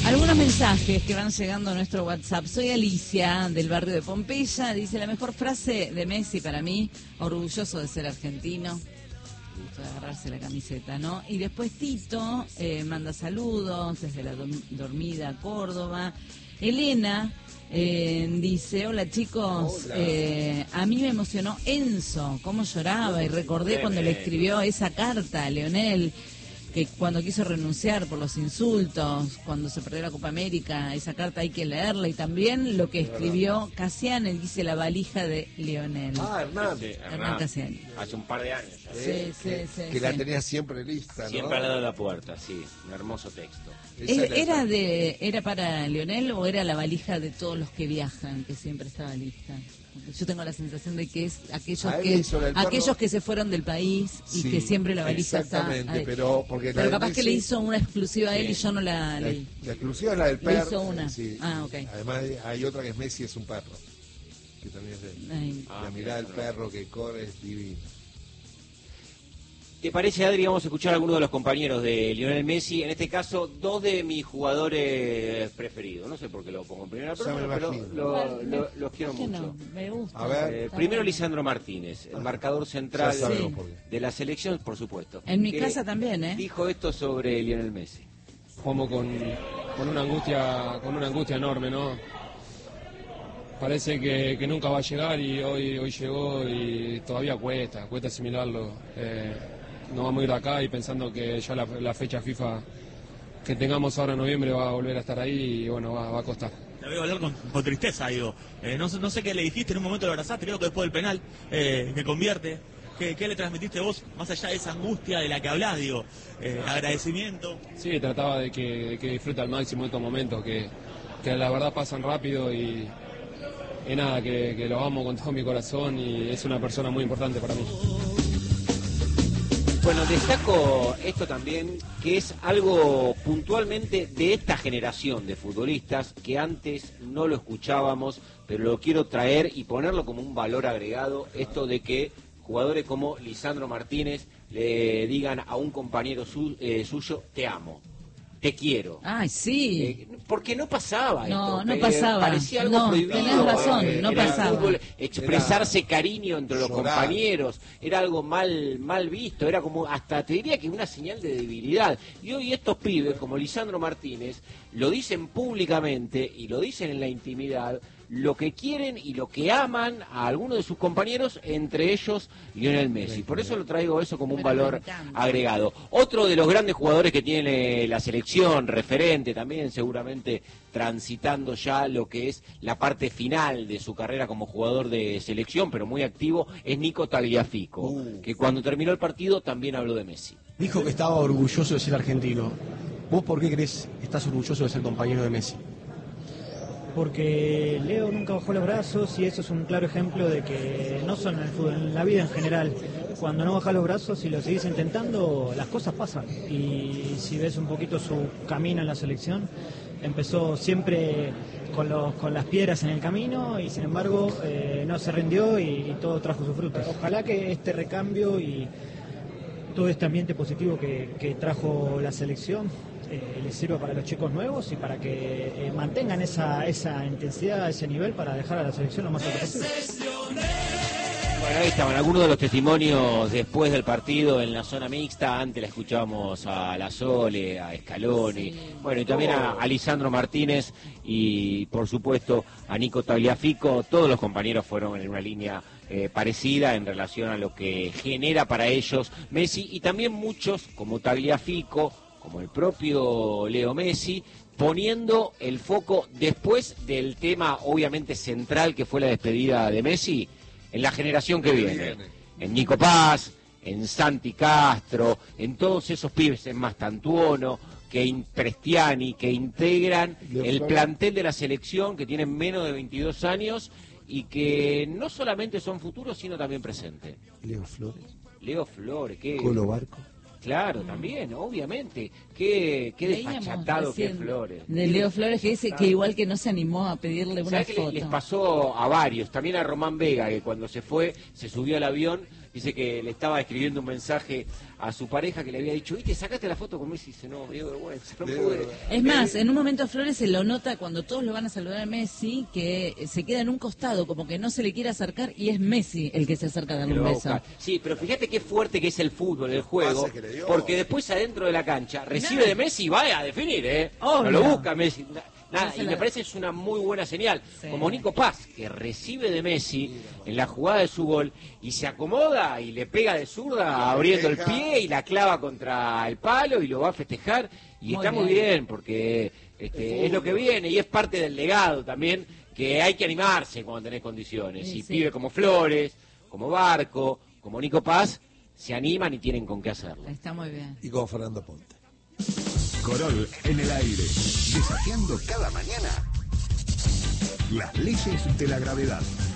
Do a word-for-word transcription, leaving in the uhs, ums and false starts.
Algunos mensajes que van llegando a nuestro WhatsApp. Soy Alicia, del barrio de Pompeya. Dice, la mejor frase de Messi para mí, orgulloso de ser argentino. Gusto de agarrarse la camiseta, ¿no? Y después Tito eh, manda saludos desde la do- dormida Córdoba. Elena eh, dice, hola chicos, Hola. Eh, a mí me emocionó Enzo, cómo lloraba, y recordé cuando le escribió esa carta a Leonel, que cuando quiso renunciar por los insultos, cuando se perdió la Copa América, esa carta hay que leerla, y también lo que escribió Casiani, dice la valija de Leonel. Ah, Hernán. Sí, Hernán Hernán, Casiani. hace un par de años ya. Sí, Eh, sí, que, sí, que la sí. tenía siempre lista, ¿no? Siempre al lado de la puerta, sí, un hermoso texto. Esa ¿Es- la- ¿Era de era para Leonel o era la valija de todos los que viajan, que siempre estaba lista? Porque yo tengo la sensación de que es aquellos A él que le hizo la del perro. aquellos que se fueron del país y Sí, que siempre la valija está exactamente, ahí. pero porque la Pero de capaz que Messi- le hizo una exclusiva a él Sí. y yo no la La, leí. la exclusiva es la del Le perro. hizo una. Sí. Ah, ok. Además hay- hay otra que es Messi es un perro. Que también es de él. Ay. Ah, la mirada del perro que corre es divina. ¿Te parece, Adri? Vamos a escuchar a algunos de los compañeros de Lionel Messi. En este caso, dos de mis jugadores preferidos. No sé por qué lo pongo en primera Ya persona, me pero imagino. lo- lo- los quiero ¿Por qué mucho. no? Me gusta. A ver. Eh, Está primero, bueno. Lisandro Martínez, el marcador central Ya sabemos Sí. por qué. de la selección, por supuesto. En mi que casa también, ¿eh? Dijo esto sobre Lionel Messi. Jugamos con, con una angustia con una angustia enorme, ¿no? Parece que, que nunca va a llegar y hoy hoy llegó y todavía cuesta, cuesta asimilarlo. Eh, nos vamos a ir de acá y pensando que ya la, la fecha FIFA que tengamos ahora en noviembre va a volver a estar ahí y bueno, va, va a costar. Te veo hablar con, con tristeza, digo. Eh, no, sé- no sé qué le dijiste, en un momento lo abrazaste, creo que después del penal, eh, que convierte. ¿Qué, qué le transmitiste vos, más allá de esa angustia de la que hablás, digo? Eh, agradecimiento. Sí, trataba de que, de que disfrute al máximo estos momentos, que, que la verdad pasan rápido y, y nada, que, que lo amo con todo mi corazón y es una persona muy importante para mí. Bueno, destaco esto también, que es algo puntualmente de esta generación de futbolistas que antes no lo escuchábamos, pero lo quiero traer y ponerlo como un valor agregado, esto de que jugadores como Lisandro Martínez le digan a un compañero su- eh, suyo, te amo, te quiero. Ay, sí. Eh, porque no pasaba No, esto. no eh, pasaba. Parecía algo No, prohibido. tenés razón, eh, no en el pasaba. fútbol, expresarse Era cariño entre los llorar. compañeros era algo mal mal visto, era como hasta te diría que una señal de debilidad. Y hoy estos pibes como Lisandro Martínez lo dicen públicamente y lo dicen en la intimidad, lo que quieren y lo que aman a algunos de sus compañeros, entre ellos Lionel Messi. Por eso lo traigo eso como un Pero me valor encanta. agregado. Otro de los grandes jugadores que tiene la selección, referente también, seguramente transitando ya lo que es la parte final de su carrera como jugador de selección, pero muy activo, es Nico Tagliafico, Uh. que cuando terminó el partido también habló de Messi. Dijo que estaba orgulloso de ser argentino. ¿Vos por qué crees que estás orgulloso de ser compañero de Messi? Porque Leo nunca bajó los brazos y eso es un claro ejemplo de que no solo en el fútbol, en la vida en general, cuando no bajas los brazos y lo seguís intentando, las cosas pasan. Y si ves un poquito su camino en la selección, empezó siempre con, los, con las piedras en el camino y sin embargo eh, no se rindió y, y todo trajo sus frutos. Ojalá que este recambio y todo este ambiente positivo que, que trajo la selección eh, les sirva para los chicos nuevos y para que eh, mantengan esa, esa intensidad, ese nivel para dejar a la selección lo más alto posible. Bueno, ahí estaban algunos de los testimonios después del partido en la zona mixta. Antes la escuchábamos a La Sole, a Scaloni, Sí. bueno, y también a, a Lisandro Martínez y, por supuesto, a Nico Tagliafico. Todos los compañeros fueron en una línea eh, parecida en relación a lo que genera para ellos Messi, y también muchos, como Tagliafico, como el propio Leo Messi, poniendo el foco después del tema, obviamente, central que fue la despedida de Messi, en la generación que viene, en Nico Paz, en Santi Castro, en todos esos pibes, en Mastantuono, que in- Prestiani, que integran el plantel de la selección, que tienen menos de veintidós años y que no solamente son futuros, sino también presentes. Leo Flores, Leo Flores, que... Colo Barco. Claro, también, obviamente. Qué, qué Leíamos desfachatado que es recién Flores. de Leo Flores, que dice que igual que no se animó a pedirle una ¿Sabés qué le- foto. les pasó a varios? También a Román Vega, que cuando se fue, se subió al avión Dice que le estaba escribiendo un mensaje a su pareja que le había dicho, ¿viste, sacaste la foto con Messi? Dice, no, me dio vergüenza, no pude. Es más, en un momento Flores se lo nota cuando todos lo van a saludar a Messi, que se queda en un costado, como que no se le quiere acercar, y es Messi el que se acerca a darle un beso. Sí, pero fíjate qué fuerte que es el fútbol, el juego, porque después adentro de la cancha recibe de Messi y va a definir, ¿eh? No lo busca Messi. Nada, y me parece que es una muy buena señal. Sí. Como Nico Paz, que recibe de Messi en la jugada de su gol y se acomoda y le pega de zurda abriendo el pie y la clava contra el palo y lo va a festejar. Y muy está bien. Muy bien, porque este, es lo que viene y es parte del legado también, que hay que animarse cuando tenés condiciones. Sí, y sí. Pibe como Flores, como Barco, como Nico Paz, se animan y tienen con qué hacerlo. Está muy bien. Y como Fernando Ponte. Corol en el aire, desafiando cada mañana las leyes de la gravedad.